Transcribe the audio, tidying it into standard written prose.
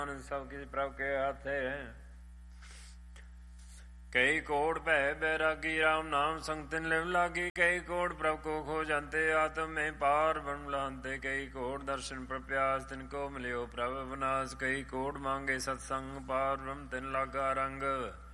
सब किस प्रभ के हाथे कई कोट भै बैरागी राम नाम संग तिन लिव लागी कई कोट प्रभ को खो जानते आत्म में पार बन लाते कई कोट दर्शन प्रप्यास तिनको मिलियो प्रभ विनाश कई कोट मांगे सत्संग पार ब्रह्म तिन लागा रंग